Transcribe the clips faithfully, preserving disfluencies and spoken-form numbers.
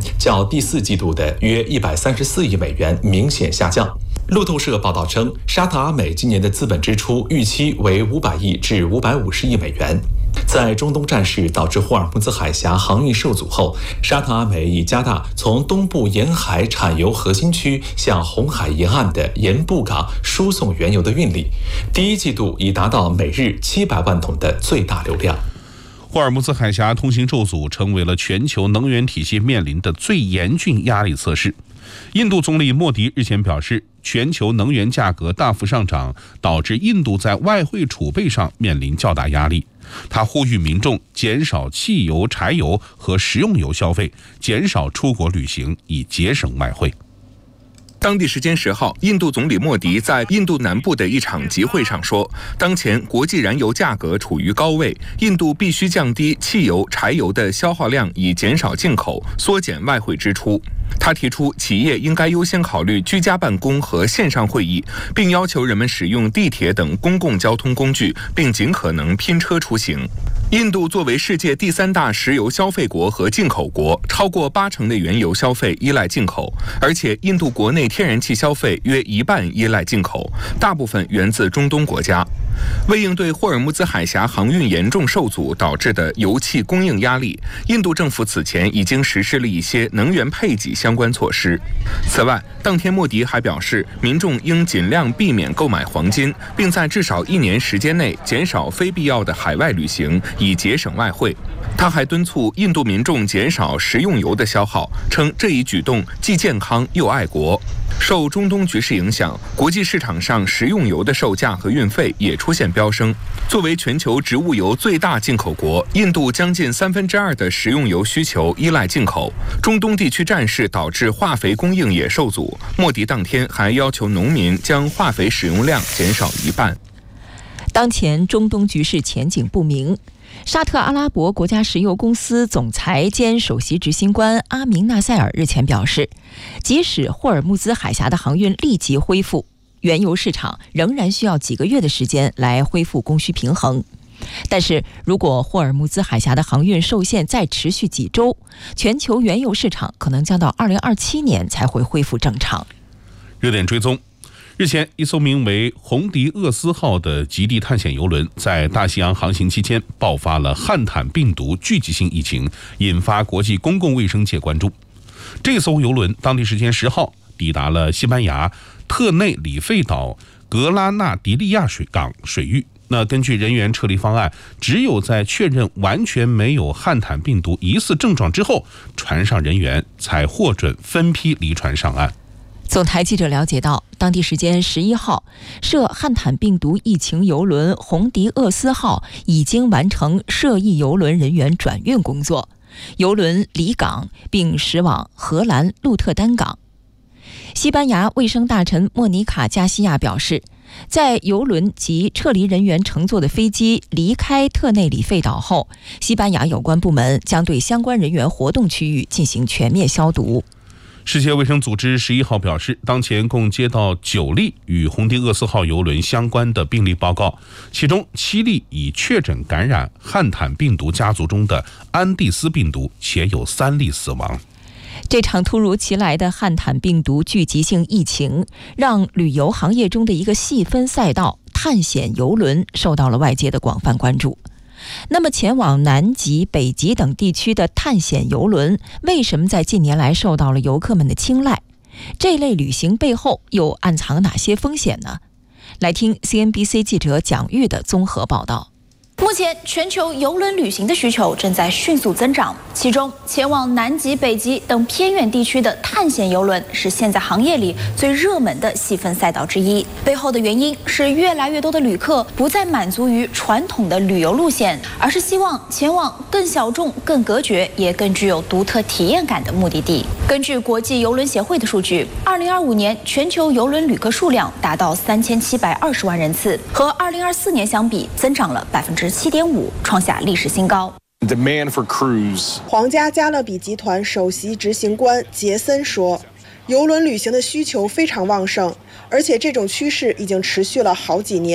较第四季度的约一百三十四亿美元明显下降。路透社报道称，沙特阿美今年的资本支出预期为五百亿至五百五十亿美元。在中东战事导致霍尔木兹海峡航运受阻后，沙特阿美已加大从东部沿海产油核心区向红海沿岸的盐布港输送原油的运力，第一季度已达到每日七百万桶的最大流量。 霍尔木兹海峡通行受阻成为了全球能源体系面临的最严峻压力测试。印度总理莫迪日前表示，全球能源价格大幅上涨，导致印度在外汇储备上面临较大压力。他呼吁民众减少汽油、柴油和食用油消费，减少出国旅行，以节省外汇。 当地时间十号，印度总理莫迪在印度南部的一场集会上说，当前国际燃油价格处于高位，印度必须降低汽油、柴油的消耗量，以减少进口，缩减外汇支出。他提出，企业应该优先考虑居家办公和线上会议，并要求人们使用地铁等公共交通工具，并尽可能拼车出行。印度作为世界第三大石油消费国和进口国，超过八成的原油消费依赖进口，而且印度国内天然气消费约一半依赖进口，大部分源自中东国家。为应对霍尔木兹海峡航运严重受阻导致的油气供应压力，印度政府此前已经实施了一些能源配给相关措施。此外，当天莫迪还表示，民众应尽量避免购买黄金，并在至少一年时间内减少非必要的海外旅行，以节省外汇。他还敦促印度民众减少食用油的消耗，称这一举动既健康又爱国。受中东局势影响，国际市场上食用油的售价和运费也出现飙升。作为全球植物油最大进口国，印度将近三分之二的食用油需求依赖进口。中东地区战事导致化肥供应也受阻，莫迪当天还要求农民将化肥使用量减少一半。 当前中东局势前景不明。沙特阿拉伯国家石油公司总裁兼首席执行官阿明纳塞尔日前表示，即使霍尔木兹海峡的航运立即恢复，原油市场仍然需要几个月的时间来恢复供需平衡。但是如果霍尔木兹海峡的航运受限再持续几周，全球原油市场可能将到二零二七年才会恢复正常。 热点追踪，日前，一艘名为红迪厄斯号的极地探险游轮在大西洋航行期间爆发了汉坦病毒聚集性疫情，引发国际公共卫生界关注。这艘游轮当地时间十号抵达了西班牙特内里费岛格拉纳迪利亚水港水域。那根据人员撤离方案，只有在确认完全没有汉坦病毒疑似症状之后，船上人员才获准分批离船上岸。 总台记者了解到，当地时间十一号，涉汉坦病毒疫情邮轮红迪厄斯号已经完成涉疫邮轮人员转运工作，邮轮离港并驶往荷兰鹿特丹港。西班牙卫生大臣莫妮卡·加西亚表示，在邮轮及撤离人员乘坐的飞机离开特内里费岛后，西班牙有关部门将对相关人员活动区域进行全面消毒。 世界卫生组织十一号表示，当前共接到九例与红迪厄斯号邮轮相关的病例报告，其中七例已确诊感染汉坦病毒家族中的安地斯病毒，且有三例死亡。 这场突如其来的汉坦病毒聚集性疫情，让旅游行业中的一个细分赛道——探险邮轮受到了外界的广泛关注。那么前往南极、北极等地区的探险邮轮为什么在近年来受到了游客们的青睐？这类旅行背后又暗藏哪些风险呢？来听 C N B C 记者蒋玉的综合报道。 目前全球邮轮旅行的需求正在迅速增长，其中前往南极、北极等偏远地区的探险邮轮是现在行业里最热门的细分赛道之一。背后的原因是越来越多的旅客不再满足于传统的旅游路线，而是希望前往更小众、更隔绝也更具有独特体验感的目的地。根据国际邮轮协会的数据，二零二五年全球邮轮旅客数量达到三千七百二十万人次，和二零二四年相比增长了百分之七点五，创下历史新高。 Demand for cruise。 皇家加勒比集团首席执行官杰森说，邮轮旅行的需求非常旺盛，而且这种趋势已经持续了好几年。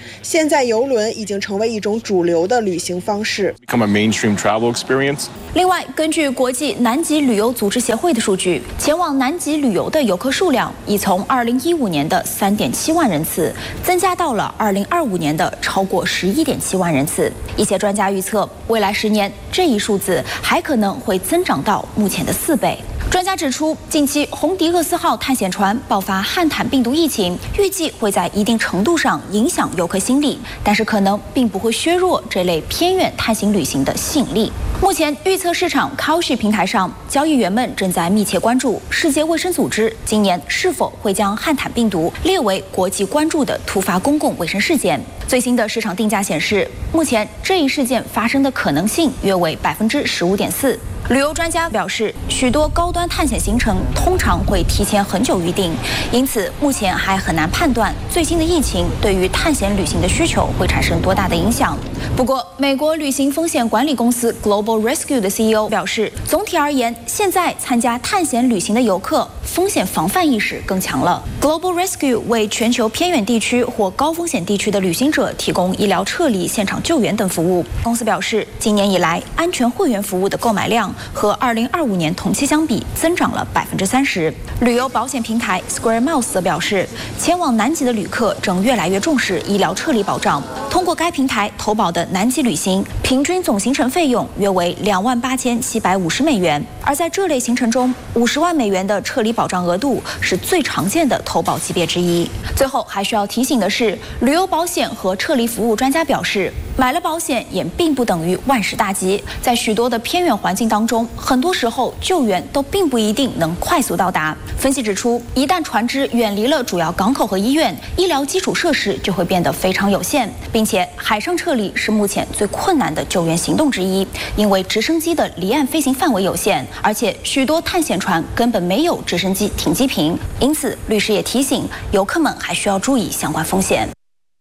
现在邮轮已经成为一种主流的旅行方式。 become a mainstream travel experience. 另外，根据国际南极旅游组织协会的数据，前往南极旅游的游客数量已从二零一五年的三点七万人次，增加到了二零二五年的超过十一点七万人次。一些专家预测，未来十年这一数字还可能会增长到目前的四倍。专家指出，近期红迪厄斯号探险船爆发汉坦病毒疫情，预计会在一定程度上影响游客心理，但是可能并不会削弱这类偏远探险旅行的吸引力。目前，预测市场 Kalshi 平台上，交易员们正在密切关注世界卫生组织今年是否会将汉坦病毒列为国际关注的突发公共卫生事件。最新的市场定价显示，目前这一事件发生的可能性约为百分之十五点四。旅游专家表示，许多高端探险行程通常会提前很久预定，因此目前还很难判断最新的疫情对于探险旅行的需求会产生多大的影响。不过，美国旅行风险管理公司 Global Rescue 的 C E O 表示，总体而言，现在参加探险旅行的游客风险防范意识更强了。Global Rescue 为全球偏远地区或高风险地区的旅行者提供医疗撤离、现场救援等服务。公司表示，今年以来，安全会员服务的购买量和二零二五年同期相比增长了百分之三十。旅游保险平台 Square Miles 则表示，前往南极的旅客正越来越重视医疗撤离保障。通过该平台投保的南极旅行，平均总行程费用约为两万八千七百五十美元。而在这类行程中，五十万美元的撤离保障额度是最常见的投保级别之一。最后还需要提醒的是，旅游保险和撤离服务专家表示，买了保险也并不等于万事大吉。在许多的偏远环境当中，很多时候救援都并不一定能快速到达。分析指出，一旦船只远离了主要港口和医院，医疗基础设施就会变得非常有限，并且海上撤离是目前最困难的救援行动之一，因为直升机的离岸飞行范围有限，而且许多探险船根本没有直升机停机坪。因此，律师也提醒游客们还需要注意相关风险。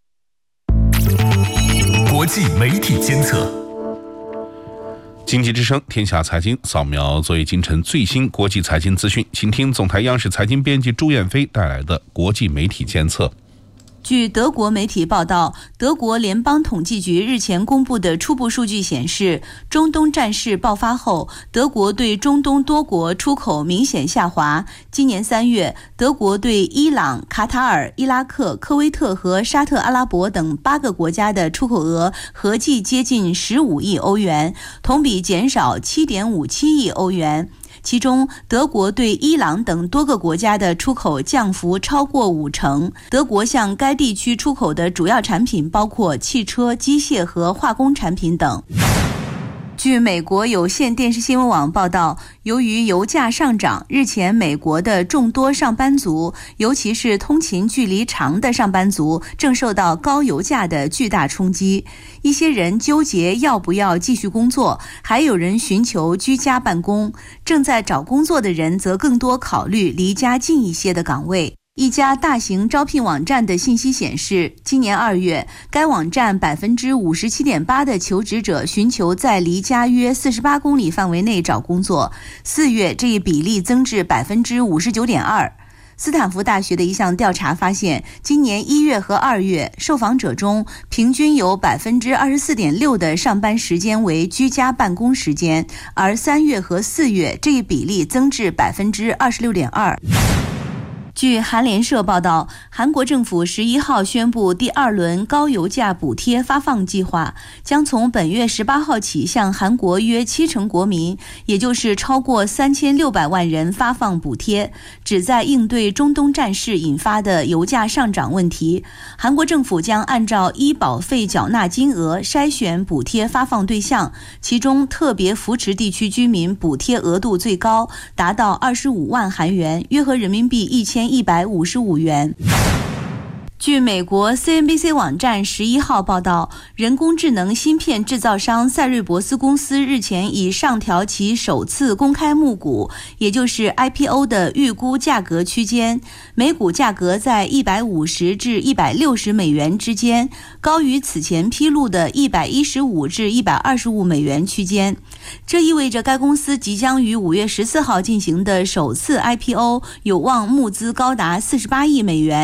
国际媒体监测。 经济之声天下财经扫描昨夜今晨最新国际财经资讯，请听总台央视财经编辑朱燕飞带来的国际媒体监测。 据德国媒体报道，德国联邦统计局日前公布的初步数据显示，中东战事爆发后，德国对中东多国出口明显下滑。今年三月，德国对伊朗、卡塔尔、伊拉克、科威特和沙特阿拉伯等八个国家的出口额合计接近十五亿欧元，同比减少七点五七亿欧元。其中，德国对伊朗等多个国家的出口降幅超过五成。德国向该地区出口的主要产品包括汽车、机械和化工产品等。据美国有线电视新闻网报道，由于油价上涨，日前美国的众多上班族，尤其是通勤距离长的上班族，正受到高油价的巨大冲击。一些人纠结要不要继续工作，还有人寻求居家办公。正在找工作的人则更多考虑离家近一些的岗位。一家大型招聘网站的信息显示，今年二月，该网站百分之五十七点八的求职者寻求在离家约四十八公里范围内找工作。四月，这一比例增至百分之五十九点二。斯坦福大学的一项调查发现，今年一月和二月，受访者中平均有百分之二十四点六的上班时间为居家办公时间，而三月和四月，这一比例增至百分之二十六点二。据韩联社报道，韩国政府十一号宣布第二轮高油价补贴发放计划，将从本月十八号起向韩国约七成国民，也就是超过三千六百万人发放补贴，旨在应对中东战事引发的油价上涨问题。韩国政府将按照医保费缴纳金额筛选补贴发放对象，其中特别扶持地区居民补贴额度最高，达到二十五万韩元，约合人民币一千一百五十五元。据美国 C N B C 网站十一号报道，人工智能芯片制造商赛瑞博斯公司日前已上调其首次公开募股，也就是 I P O 的预估价格区间，每股价格在一百五十至一百六十美元之间，高于此前披露的一百一十五至一百二十五美元区间。这意味着该公司即将于五月十四号进行的首次 I P O 有望募资高达四十八亿美元。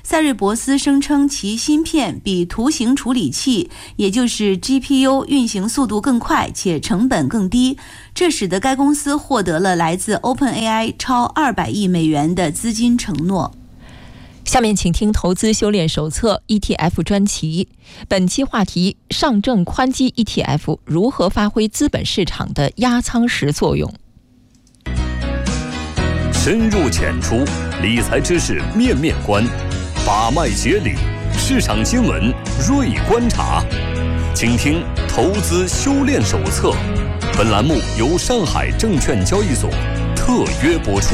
赛瑞博斯声称其芯片比图形处理器，也就是 G P U 运行速度更快且成本更低，这使得该公司获得了来自 OpenAI 超二百亿美元的资金承诺。 下面请听投资修炼手册 E T F 专题，本期话题：上证宽基 E T F 如何发挥资本市场的压舱石作用？ 深入浅出，理财知识面面观，把脉解理，市场新闻锐观察。请听投资修炼手册。本栏目由上海证券交易所特约播出。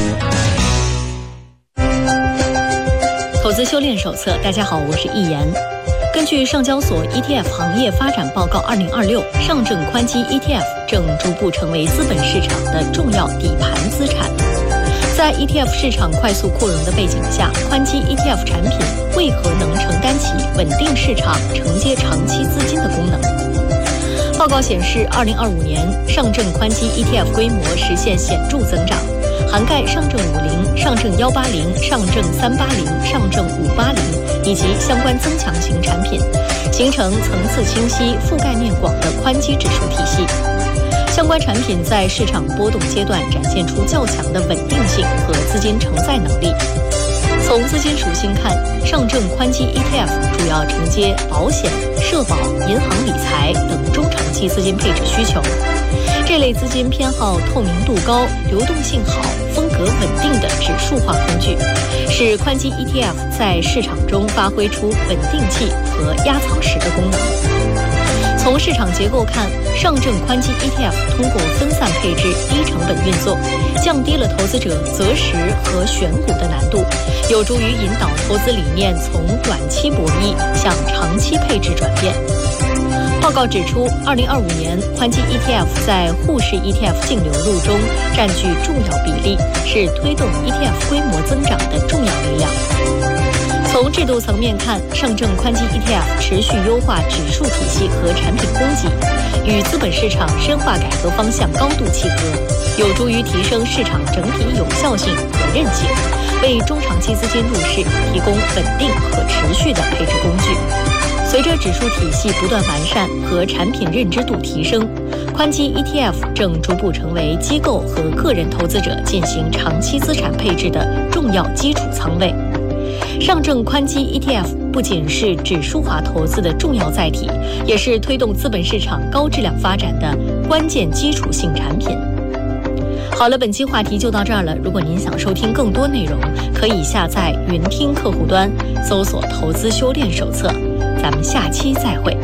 投资修炼手册，大家好，我是易言。根据上交所 E T F 行业发展报告二零二六，上证宽基 E T F 正逐步成为资本市场的重要底盘资产。在 E T F 市场快速扩容的背景下，宽基 E T F 产品为何能承担起稳定市场、承接长期资金的功能？报告显示，二零二五年上证宽基 E T F 规模实现显著增长，涵盖上证五零、上证幺八零、上证三八零、上证五八零以及相关增强型产品，形成层次清晰、覆盖面广的宽基指数体系。相关产品在市场波动阶段展现出较强的稳定性和资金承载能力。从资金属性看，上证宽基 E T F 主要承接保险、社保、银行理财等中长期资金配置需求。这类资金偏好透明度高、流动性好、风格稳定的指数化工具，使宽基 E T F 在市场中发挥出稳定器和压舱石的功能。从市场结构看，上证宽基 E T F 通过分散配置、低成本运作，降低了投资者择时和选股的难度，有助于引导投资理念从短期博弈向长期配置转变。报告指出，二零二五年宽基 E T F 在沪市 E T F 净流入中占据重要比例，是推动 E T F 规模增长的重要力量。从制度层面看，上证宽基 E T F 持续优化指数体系和产品供给，与资本市场深化改革方向高度契合，有助于提升市场整体有效性和韧性，为中长期资金入市提供稳定可持续的配置工具。随着指数体系不断完善和产品认知度提升，宽基 E T F 正逐步成为机构和个人投资者进行长期资产配置的重要基础仓位。上证宽基 E T F 不仅是指数化投资的重要载体，也是推动资本市场高质量发展的关键基础性产品。好了，本期话题就到这儿了。如果您想收听更多内容，可以下载云听客户端，搜索“投资修炼手册”。咱们下期再会。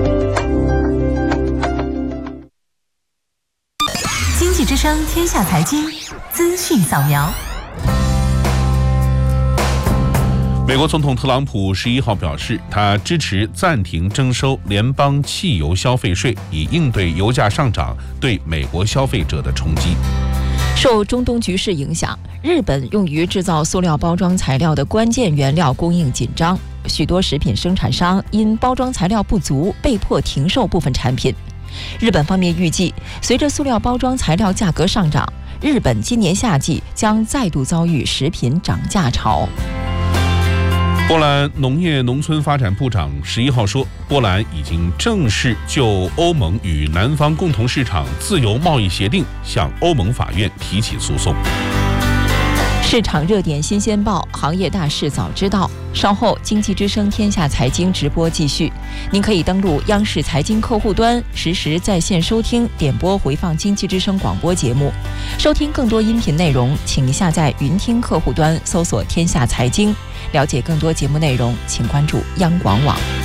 经济之声天下财经资讯扫描。 美国总统特朗普十一号表示，他支持暂停征收联邦汽油消费税，以应对油价上涨对美国消费者的冲击。 受中东局势影响，日本用于制造塑料包装材料的关键原料供应紧张，许多食品生产商因包装材料不足，被迫停售部分产品。日本方面预计，随着塑料包装材料价格上涨，日本今年夏季将再度遭遇食品涨价潮。 波兰农业农村发展部长十一号说，波兰已经正式就欧盟与南方共同市场自由贸易协定向欧盟法院提起诉讼。 市场热点新鲜报，行业大事早知道。稍后经济之声天下财经直播继续，您可以登录央视财经客户端，实时在线收听、点播回放经济之声广播节目。收听更多音频内容，请下载云听客户端，搜索天下财经。了解更多节目内容，请关注央广网。